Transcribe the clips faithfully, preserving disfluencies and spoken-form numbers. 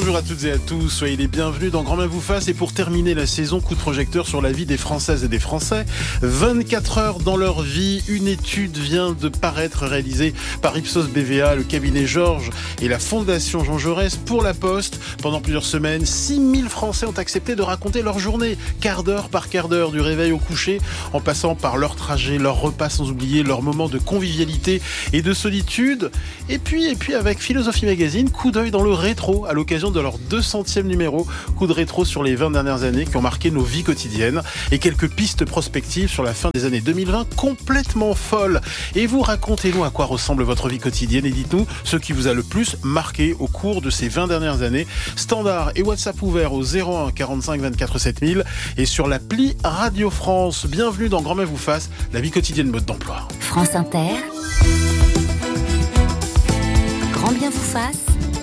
Bonjour à toutes et à tous, soyez les bienvenus dans Grand Main vous fasse. Et pour terminer la saison, coup de projecteur sur la vie des Françaises et des Français. vingt-quatre heures dans leur vie, une étude vient de paraître réalisée par Ipsos B V A, le cabinet Georges et la Fondation Jean Jaurès pour la Poste. Pendant plusieurs semaines, six mille Français ont accepté de raconter leur journée, quart d'heure par quart d'heure, du réveil au coucher, en passant par leur trajet, leur repas, sans oublier leurs moments de convivialité et de solitude. Et puis, et puis avec Philosophie Magazine, coup d'œil dans le rétro à l'occasion de leur deux centième numéro, coup de rétro sur les vingt dernières années qui ont marqué nos vies quotidiennes et quelques pistes prospectives sur la fin des années deux mille vingt complètement folles. Et vous, racontez-nous à quoi ressemble votre vie quotidienne et dites-nous ce qui vous a le plus marqué au cours de ces vingt dernières années. Standard et WhatsApp ouvert au zéro un quarante-cinq vingt-quatre sept mille et sur l'appli Radio France. Bienvenue dans Grand Main vous fasse, la vie quotidienne mode d'emploi. France Inter, Grand Bien vous fasse,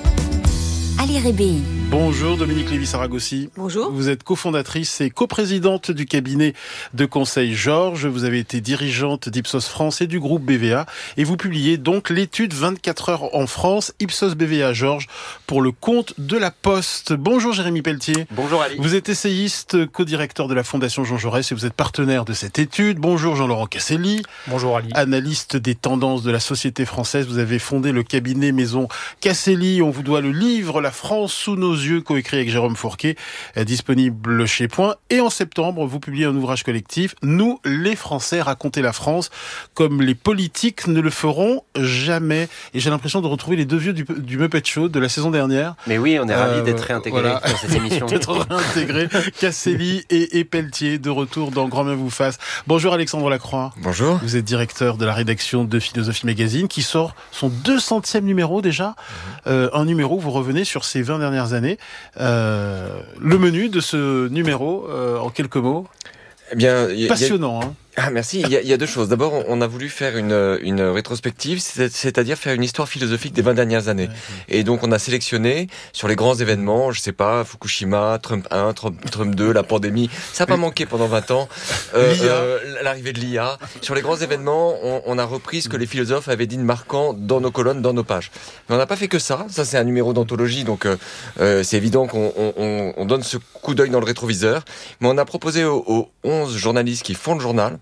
Ali Rébéi. Bonjour Dominique Lévy-Saragossi. Bonjour. Vous êtes cofondatrice et coprésidente du cabinet de conseil Georges. Vous avez été dirigeante d'Ipsos France et du groupe B V A. Et vous publiez donc l'étude vingt-quatre heures en France, Ipsos B V A Georges, pour le compte de la Poste. Bonjour Jérémy Pelletier. Bonjour Ali. Vous êtes essayiste, co-directeur de la Fondation Jean Jaurès et vous êtes partenaire de cette étude. Bonjour Jean-Laurent Casselli. Bonjour Ali. Analyste des tendances de la société française. Vous avez fondé le cabinet Maison Casselli. On vous doit le livre La France sous nos yeux, coécrit avec Jérôme Fourquet, disponible chez Point. Et en septembre, vous publiez un ouvrage collectif, Nous, les Français, raconter la France comme les politiques ne le feront jamais. Et j'ai l'impression de retrouver les deux vieux du, du Muppet Show de la saison dernière. Mais oui, on est ravis euh, d'être réintégrés voilà. dans cette émission. d'être réintégrés. Casselli et, et Pelletier, de retour dans Grand Main vous fasse. Bonjour Alexandre Lacroix. Bonjour. Vous êtes directeur de la rédaction de Philosophie Magazine, qui sort son deux centième numéro déjà. Mmh. Euh, un numéro où vous revenez sur ces vingt dernières années. Euh, le menu de ce numéro, euh, en quelques mots. Eh bien, y a, passionnant, y a... hein. Ah, merci. Il y, a, il y a deux choses. D'abord, on a voulu faire une, une rétrospective, c'est-à-dire faire une histoire philosophique des vingt dernières années. Ouais, ouais. Et donc, on a sélectionné sur les grands événements, je sais pas, Fukushima, Trump un, Trump, Trump deux, la pandémie. Ça n'a pas manqué pendant vingt ans. Euh, euh, l'arrivée de l'I A. Sur les grands événements, on, on a repris ce que les philosophes avaient dit de marquant dans nos colonnes, dans nos pages. Mais on n'a pas fait que ça. Ça, c'est un numéro d'anthologie, donc euh, c'est évident qu'on on, on donne ce coup d'œil dans le rétroviseur. Mais on a proposé aux, aux onze journalistes qui font le journal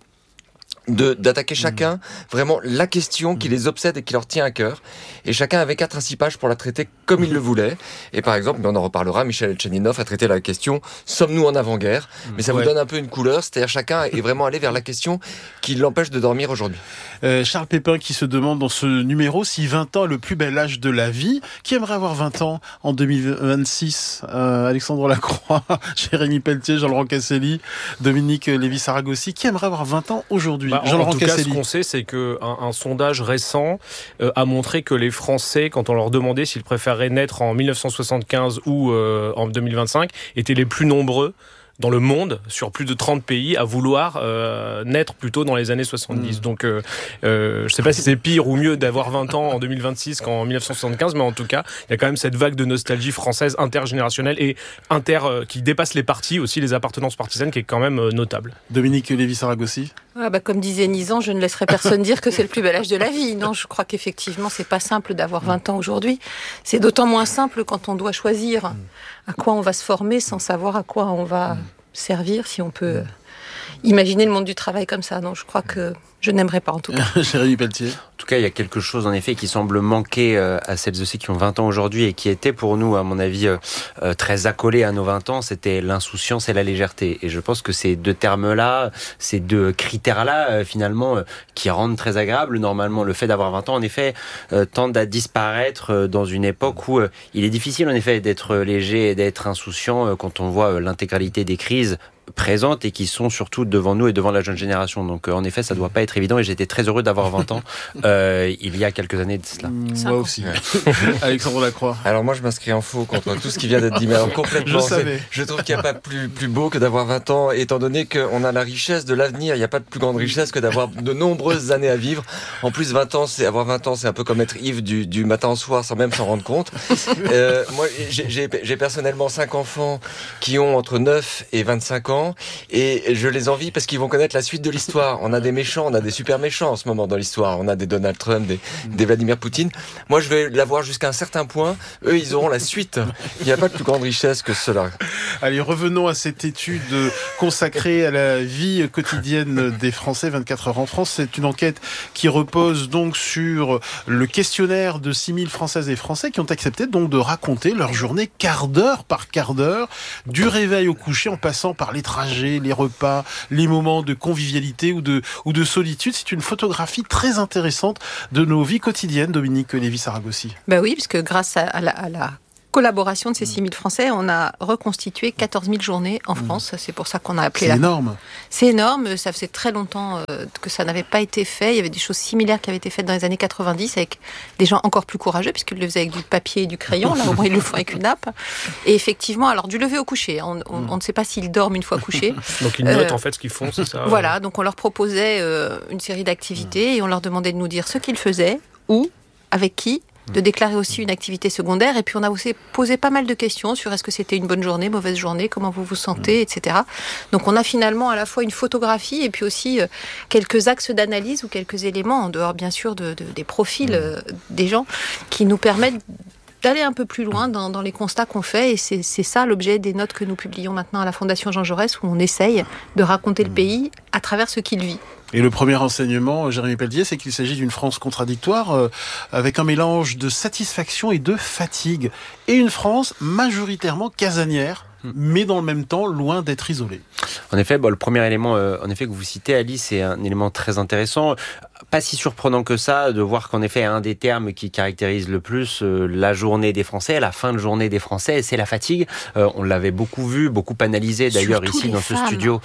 de d'attaquer chacun mmh. vraiment la question qui les obsède et qui leur tient à cœur, et chacun avait quatre à six pages pour la traiter comme il le voulait. Et par exemple, mais on en reparlera, Michel Etcheninoff a traité la question sommes-nous en avant-guerre, mais ça ouais. vous donne un peu une couleur, c'est-à-dire chacun est vraiment allé vers la question qui l'empêche de dormir aujourd'hui. euh, Charles Pépin qui se demande dans ce numéro si vingt ans est le plus bel âge de la vie. Qui aimerait avoir vingt ans en deux mille vingt-six? euh, Alexandre Lacroix, Jérémy Pelletier, Jean-Laurent Casselli, Dominique Lévy-Saragossi. Qui aimerait avoir vingt ans aujourd'hui? Bah, en, en tout cas, ce qu'on sait, c'est qu'un un sondage récent euh, a montré que les Français, quand on leur demandait s'ils préféreraient naître en dix-neuf cent soixante-quinze ou euh, en deux mille vingt-cinq, étaient les plus nombreux dans le monde, sur plus de trente pays, à vouloir euh, naître plutôt dans les années soixante-dix. Mmh. Donc, euh, euh, je ne sais pas si c'est pire ou mieux d'avoir vingt ans en deux mille vingt-six qu'en dix-neuf cent soixante-quinze, mais en tout cas, il y a quand même cette vague de nostalgie française intergénérationnelle et inter euh, qui dépasse les partis, aussi les appartenances partisanes, qui est quand même euh, notable. Dominique Lévy-Saragossi. Ah bah, comme disait Nizan, je ne laisserai personne dire que c'est le plus bel âge de la vie. Non, je crois qu'effectivement, c'est pas simple d'avoir vingt ans aujourd'hui. C'est d'autant moins simple quand on doit choisir mmh. à quoi on va se former sans savoir à quoi on va... Mmh. servir, si on peut imaginer le monde du travail comme ça. Donc je crois que je n'aimerais pas en tout cas. Jérémy Pelletier. En tout cas, il y a quelque chose en effet qui semble manquer à celles aussi qui ont vingt ans aujourd'hui et qui était pour nous, à mon avis, très accolé à nos vingt ans, c'était l'insouciance et la légèreté. Et je pense que ces deux termes-là, ces deux critères-là, finalement, qui rendent très agréable, normalement, le fait d'avoir vingt ans, en effet, tendent à disparaître dans une époque où il est difficile, en effet, d'être léger et d'être insouciant quand on voit l'intégralité des crises présentes et qui sont surtout devant nous et devant la jeune génération. Donc euh, en effet, ça doit pas être évident et j'étais très heureux d'avoir vingt ans euh, il y a quelques années de cela. Moi aussi. Ouais. Alexandre Lacroix. Alors moi, je m'inscris en faux contre tout ce qui vient d'être dit. Mais alors complètement. Je savais. Je trouve qu'il n'y a pas plus, plus beau que d'avoir vingt ans, étant donné qu'on a la richesse de l'avenir. Il n'y a pas de plus grande richesse que d'avoir de nombreuses années à vivre. En plus, vingt ans, c'est avoir vingt ans, c'est un peu comme être ivre du, du matin au soir sans même s'en rendre compte. Euh, moi, j'ai, j'ai, j'ai personnellement cinq enfants qui ont entre neuf et vingt-cinq ans. Et je les envie parce qu'ils vont connaître la suite de l'histoire. On a des méchants, on a a des super méchants en ce moment dans l'histoire. On a des Donald Trump, des, des Vladimir Poutine. Moi, je vais l'avoir jusqu'à un certain point. Eux, ils auront la suite. Il n'y a pas de plus grande richesse que cela. Allez, revenons à cette étude consacrée à la vie quotidienne des Français, vingt-quatre heures en France. C'est une enquête qui repose donc sur le questionnaire de six mille Françaises et Français qui ont accepté donc de raconter leur journée quart d'heure par quart d'heure, du réveil au coucher en passant par les trajets, les repas, les moments de convivialité ou de, ou de solitude. C'est une photographie très intéressante de nos vies quotidiennes, Dominique Lévy-Saragosi. Ben oui, puisque grâce à, à, la, à la collaboration de ces six mille Français, on a reconstitué quatorze mille journées en France. C'est pour ça qu'on a appelé... C'est la... énorme. C'est énorme. Ça faisait très longtemps euh, que ça n'avait pas été fait. Il y avait des choses similaires qui avaient été faites dans les années quatre-vingt-dix avec des gens encore plus courageux, puisqu'ils le faisaient avec du papier et du crayon. Là, au moins, ils le font avec une nappe. Et effectivement, alors du lever au coucher. On, on, on ne sait pas s'ils dorment une fois couchés. Donc ils notent euh, en fait ce qu'ils font, c'est ça? Voilà. Donc on leur proposait euh, une série d'activités et on leur demandait de nous dire ce qu'ils faisaient, où, avec qui, de déclarer aussi une activité secondaire. Et puis on a aussi posé pas mal de questions sur est-ce que c'était une bonne journée, mauvaise journée, comment vous vous sentez, et cetera. Donc on a finalement à la fois une photographie et puis aussi euh, quelques axes d'analyse ou quelques éléments, en dehors bien sûr de, de, des profils euh, des gens, qui nous permettent d'aller un peu plus loin dans, dans les constats qu'on fait. Et c'est, c'est ça l'objet des notes que nous publions maintenant à la Fondation Jean Jaurès, où on essaye de raconter le pays à travers ce qu'il vit. Et le premier enseignement, Jérémy Pelletier, c'est qu'il s'agit d'une France contradictoire euh, avec un mélange de satisfaction et de fatigue. Et une France majoritairement casanière, mais dans le même temps loin d'être isolée. En effet, bon, le premier élément euh, en effet, que vous citez, Alice, c'est un élément très intéressant. Pas si surprenant que ça de voir qu'en effet, un des termes qui caractérise le plus euh, la journée des Français, la fin de journée des Français, c'est la fatigue. Euh, on l'avait beaucoup vu, beaucoup analysé d'ailleurs Surtout ici dans femmes. ce studio.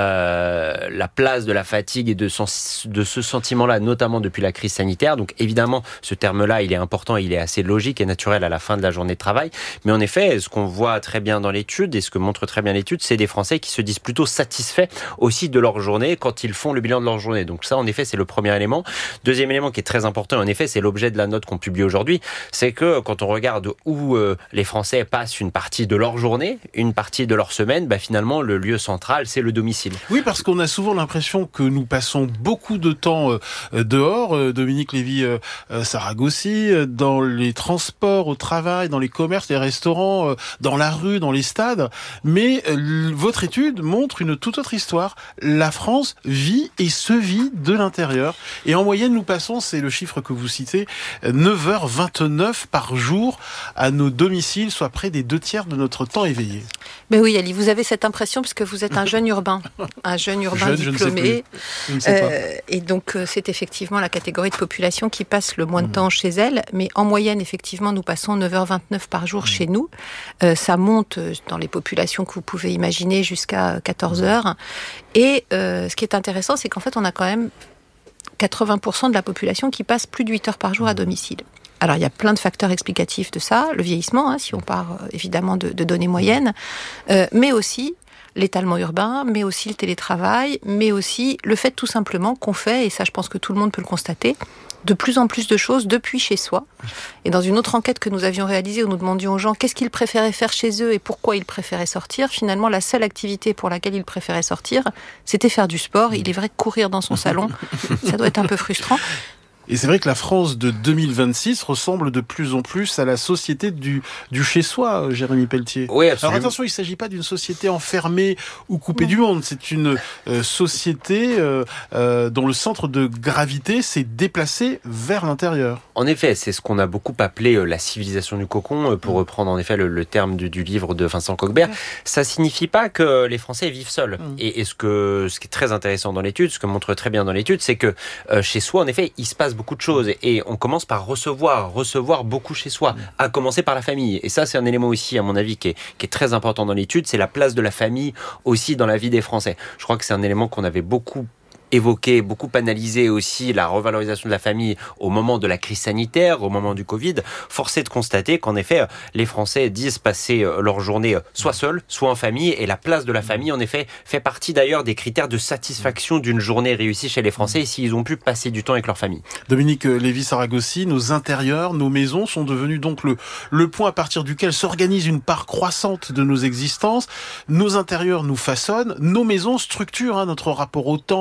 Euh, la place de la fatigue et de, sens- de ce sentiment-là, notamment depuis la crise sanitaire. Donc évidemment, ce terme-là, il est important, il est assez logique et naturel à la fin de la journée de travail. Mais en effet, ce qu'on voit très bien dans l'étude et ce que montre très bien l'étude, c'est des Français qui se disent plutôt satisfaits aussi de leur journée quand ils font le bilan de leur journée. Donc ça, en effet, c'est le premier élément. Deuxième élément qui est très important, en effet, c'est l'objet de la note qu'on publie aujourd'hui, c'est que quand on regarde où euh, les Français passent une partie de leur journée, une partie de leur semaine, bah finalement, le lieu central, c'est le domicile. Oui, parce qu'on a souvent l'impression que nous passons beaucoup de temps euh, dehors, euh, Dominique Lévy-Saragosi, euh, dans les transports au travail, dans les commerces, les restaurants, euh, dans la rue, dans les stades. Mais euh, votre étude montre une toute autre histoire. La France vit et se vit de l'intérieur. Et en moyenne, nous passons, c'est le chiffre que vous citez, neuf heures vingt-neuf par jour à nos domiciles, soit près des deux tiers de notre temps éveillé. Mais oui, Ali, vous avez cette impression parce que vous êtes un jeune urbain, un jeune urbain jeune, diplômé. Je ne sais pas. Euh, et donc, euh, c'est effectivement la catégorie de population qui passe le moins de mmh. temps chez elle. Mais en moyenne, effectivement, nous passons neuf heures vingt-neuf par jour mmh. chez nous. Euh, ça monte dans les populations que vous pouvez imaginer jusqu'à quatorze heures. Et euh, ce qui est intéressant, c'est qu'en fait, on a quand même quatre-vingts pour cent de la population qui passe plus de huit heures par jour à domicile. Alors, il y a plein de facteurs explicatifs de ça. Le vieillissement, hein, si on part euh, évidemment de, de données moyennes, euh, mais aussi l'étalement urbain, mais aussi le télétravail, mais aussi le fait tout simplement qu'on fait, et ça je pense que tout le monde peut le constater, de plus en plus de choses depuis chez soi. Et dans une autre enquête que nous avions réalisée, où nous demandions aux gens qu'est-ce qu'ils préféraient faire chez eux et pourquoi ils préféraient sortir, finalement la seule activité pour laquelle ils préféraient sortir, c'était faire du sport. Il est vrai que courir dans son salon, ça doit être un peu frustrant. Et c'est vrai que la France de deux mille vingt-six ressemble de plus en plus à la société du, du chez-soi, Jérémy Pelletier. Oui, absolument. Alors attention, il ne s'agit pas d'une société enfermée ou coupée non. du monde. C'est une euh, société euh, euh, dont le centre de gravité s'est déplacé vers l'intérieur. En effet, c'est ce qu'on a beaucoup appelé euh, la civilisation du cocon, euh, pour reprendre en effet le, le terme du, du livre de Vincent Coquebert. Ouais. Ça signifie pas que les Français vivent seuls. Mmh. Et, et ce, que, ce qui est très intéressant dans l'étude, ce que montre très bien dans l'étude, c'est que euh, chez soi, en effet, il se passe beaucoup de choses et on commence par recevoir, recevoir beaucoup chez soi, à commencer par la famille. Et ça, c'est un élément aussi, à mon avis, qui est, qui est très important dans l'étude, c'est la place de la famille aussi dans la vie des Français. Je crois que c'est un élément qu'on avait beaucoup évoqué, beaucoup analysé aussi la revalorisation de la famille au moment de la crise sanitaire, au moment du Covid. Force est de constater qu'en effet, les Français disent passer leur journée soit seuls, soit en famille, et la place de la famille, en effet, fait partie d'ailleurs des critères de satisfaction d'une journée réussie chez les Français, s'ils ont pu passer du temps avec leur famille. Dominique Lévy-Saragosi, nos intérieurs, nos maisons sont devenus donc le, le point à partir duquel s'organise une part croissante de nos existences. Nos intérieurs nous façonnent, nos maisons structurent hein, notre rapport au temps, à la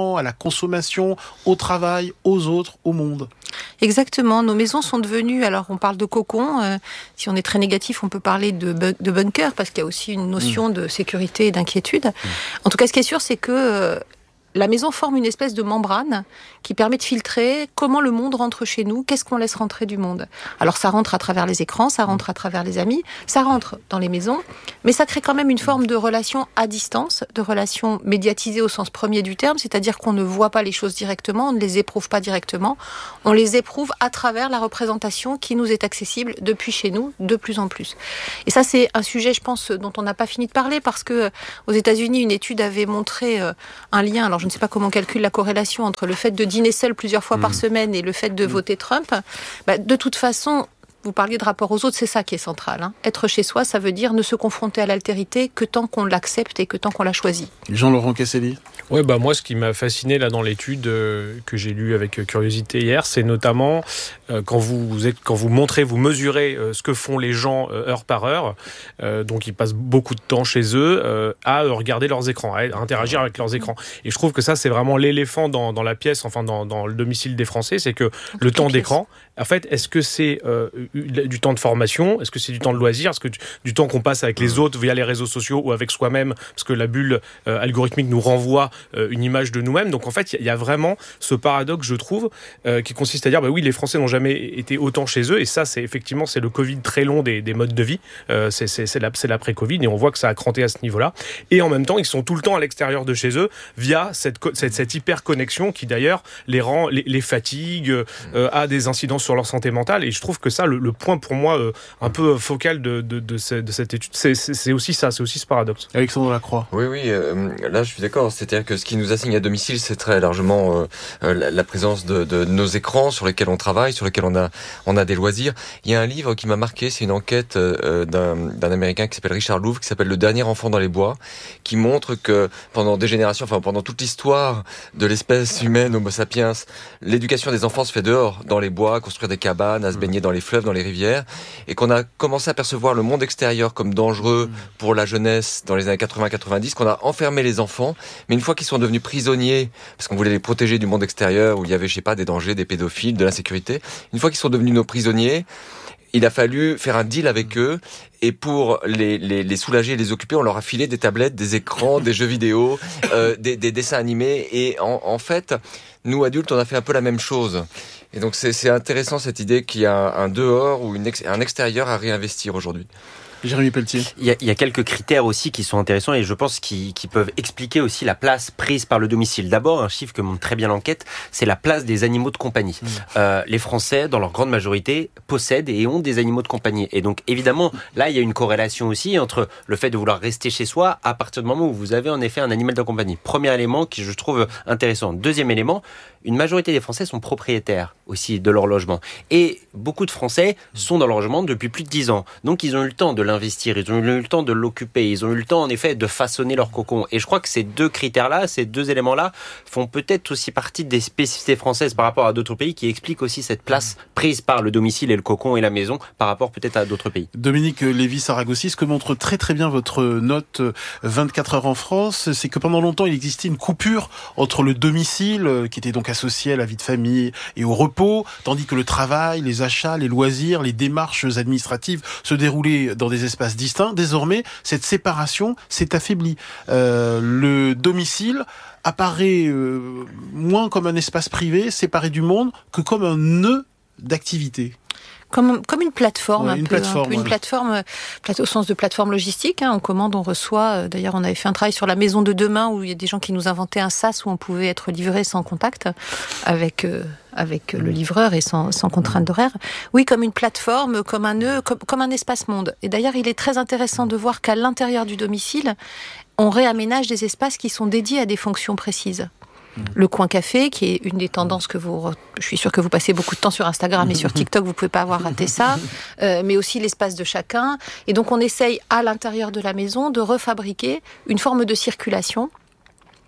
consommation, au travail, aux autres, au monde. Exactement. Nos maisons sont devenues, alors on parle de cocon, euh, si on est très négatif, on peut parler de, bu- de bunker, parce qu'il y a aussi une notion mmh. de sécurité et d'inquiétude. Mmh. En tout cas, ce qui est sûr, c'est que euh, la maison forme une espèce de membrane qui permet de filtrer comment le monde rentre chez nous, qu'est-ce qu'on laisse rentrer du monde. Alors ça rentre à travers les écrans, ça rentre à travers les amis, ça rentre dans les maisons, mais ça crée quand même une forme de relation à distance, de relation médiatisée au sens premier du terme, c'est-à-dire qu'on ne voit pas les choses directement, on ne les éprouve pas directement, on les éprouve à travers la représentation qui nous est accessible depuis chez nous de plus en plus. Et ça, c'est un sujet, je pense, dont on n'a pas fini de parler, parce que aux États-Unis, une étude avait montré un lien, alors je ne sais pas comment on calcule la corrélation entre le fait de dîner seul plusieurs fois mmh. par semaine et le fait de mmh. voter Trump. Bah, de toute façon, vous parliez de rapport aux autres, c'est ça qui est central. Hein. Être chez soi, ça veut dire ne se confronter à l'altérité que tant qu'on l'accepte et que tant qu'on la choisit. Jean-Laurent Casselli. Ouais, bah moi, ce qui m'a fasciné là dans l'étude euh, que j'ai lue avec curiosité hier, c'est notamment euh, quand vous êtes, quand vous montrez, vous mesurez euh, ce que font les gens euh, heure par heure. Euh, donc, ils passent beaucoup de temps chez eux euh, à euh, regarder leurs écrans, à, à interagir avec leurs écrans. Et je trouve que ça, c'est vraiment l'éléphant dans, dans la pièce, enfin dans, dans le domicile des Français, c'est que le temps d'écran. En fait, est-ce que c'est euh, du temps de formation ? Est-ce que c'est du temps de loisir ? Est-ce que du, du temps qu'on passe avec les autres via les réseaux sociaux ou avec soi-même ? Parce que la bulle euh, algorithmique nous renvoie euh, une image de nous-mêmes. Donc en fait, il y, y a vraiment ce paradoxe, je trouve, euh, qui consiste à dire, bah oui, les Français n'ont jamais été autant chez eux. Et ça, c'est effectivement, c'est le Covid très long des, des modes de vie. Euh, c'est, c'est, c'est, la, c'est l'après-Covid et on voit que ça a cranté à ce niveau-là. Et en même temps, ils sont tout le temps à l'extérieur de chez eux via cette, cette, cette hyper-connexion qui d'ailleurs les rend, les, les fatigue, euh, a des incidences sur leur santé mentale. Et je trouve que ça, le, le point pour moi euh, un peu focal de, de, de, ce, de cette étude, c'est, c'est, c'est aussi ça, c'est aussi ce paradoxe. Alexandre Lacroix. Oui, oui, euh, là je suis d'accord. C'est-à-dire que ce qui nous assigne à domicile, c'est très largement euh, la, la présence de, de nos écrans sur lesquels on travaille, sur lesquels on a, on a des loisirs. Il y a un livre qui m'a marqué, c'est une enquête euh, d'un, d'un Américain qui s'appelle Richard Louv, qui s'appelle Le dernier enfant dans les bois, qui montre que pendant des générations, enfin pendant toute l'histoire de l'espèce humaine, Homo sapiens, l'éducation des enfants se fait dehors, dans les bois, construire des cabanes, à se baigner dans les fleuves, dans les rivières, et qu'on a commencé à percevoir le monde extérieur comme dangereux pour la jeunesse dans les années quatre-vingts quatre-vingt-dix, qu'on a enfermé les enfants, mais une fois qu'ils sont devenus prisonniers, parce qu'on voulait les protéger du monde extérieur, où il y avait, je sais pas, des dangers, des pédophiles, de l'insécurité, une fois qu'ils sont devenus nos prisonniers, il a fallu faire un deal avec eux, et pour les, les, les soulager et les occuper, on leur a filé des tablettes, des écrans, des jeux vidéo, euh, des, des dessins animés, et en, en fait, nous adultes, on a fait un peu la même chose. Et donc c'est, c'est intéressant cette idée qu'il y a un dehors ou une ex, un extérieur à réinvestir aujourd'hui. Jérémy Pelletier. Il y, a, il y a quelques critères aussi qui sont intéressants et je pense qui, qui peuvent expliquer aussi la place prise par le domicile. D'abord, un chiffre que montre très bien l'enquête, c'est la place des animaux de compagnie. Mmh. Euh, les Français, dans leur grande majorité, possèdent et ont des animaux de compagnie. Et donc, évidemment, là, il y a une corrélation aussi entre le fait de vouloir rester chez soi à partir du moment où vous avez en effet un animal de compagnie. Premier élément qui je trouve intéressant. Deuxième élément, une majorité des Français sont propriétaires aussi de leur logement. Et beaucoup de Français sont dans leur logement depuis plus de dix ans. Donc, ils ont eu le temps de investir, ils ont eu le temps de l'occuper, ils ont eu le temps en effet de façonner leur cocon. Et je crois que ces deux critères-là, ces deux éléments-là font peut-être aussi partie des spécificités françaises par rapport à d'autres pays qui expliquent aussi cette place prise par le domicile et le cocon et la maison par rapport peut-être à d'autres pays. Dominique Lévy-Saragosi, ce que montre très très bien votre note vingt-quatre heures en France, c'est que pendant longtemps il existait une coupure entre le domicile qui était donc associé à la vie de famille et au repos, tandis que le travail, les achats, les loisirs, les démarches administratives se déroulaient dans des espaces distincts. Désormais, cette séparation s'est affaiblie. Euh, le domicile apparaît euh, moins comme un espace privé, séparé du monde, que comme un nœud d'activité. Comme, comme une plateforme, ouais, un une peu, plateforme, un peu une ouais. plateforme, au sens de plateforme logistique. Hein, on commande, on reçoit. D'ailleurs, on avait fait un travail sur la maison de demain où il y a des gens qui nous inventaient un sas où on pouvait être livré sans contact avec euh, avec le livreur et sans, sans contrainte d'horaire. Oui, comme une plateforme, comme un nœud, comme, comme un espace-monde. Et d'ailleurs, il est très intéressant de voir qu'à l'intérieur du domicile, on réaménage des espaces qui sont dédiés à des fonctions précises. Le coin café, qui est une des tendances que vous... Je suis sûre que vous passez beaucoup de temps sur Instagram et sur TikTok, vous pouvez pas avoir raté ça. Euh, mais aussi l'espace de chacun. Et donc, on essaye, à l'intérieur de la maison, de refabriquer une forme de circulation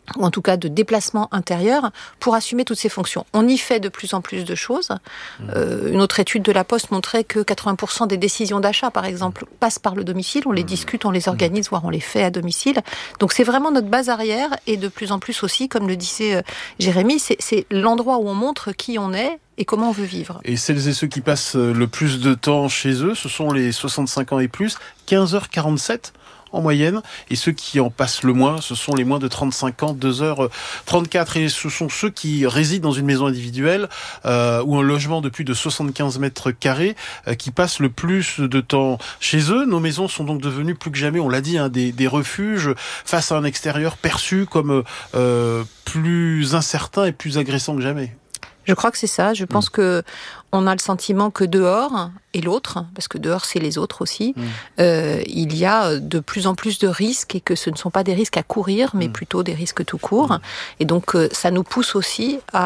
ou en tout cas de déplacement intérieur, pour assumer toutes ces fonctions. On y fait de plus en plus de choses. Euh, une autre étude de la Poste montrait que quatre-vingts pour cent des décisions d'achat, par exemple, passent par le domicile. On les discute, on les organise, voire on les fait à domicile. Donc c'est vraiment notre base arrière, et de plus en plus aussi, comme le disait euh, Jérémy, c'est, c'est l'endroit où on montre qui on est et comment on veut vivre. Et celles et ceux qui passent le plus de temps chez eux, ce sont les soixante-cinq ans et plus, quinze heures quarante-sept en moyenne, et ceux qui en passent le moins, ce sont les moins de trente-cinq ans, deux heures trente-quatre, et ce sont ceux qui résident dans une maison individuelle euh, ou un logement de plus de soixante-quinze mètres carrés euh, qui passent le plus de temps chez eux. Nos maisons sont donc devenues plus que jamais, on l'a dit, hein, des, des refuges face à un extérieur perçu comme euh, plus incertain et plus agressant que jamais. Je crois que c'est ça. Je pense mmh. que on a le sentiment que dehors, et l'autre, parce que dehors c'est les autres aussi, mmh. euh, il y a de plus en plus de risques, et que ce ne sont pas des risques à courir, mais mmh. plutôt des risques tout court. Mmh. Et donc euh, ça nous pousse aussi à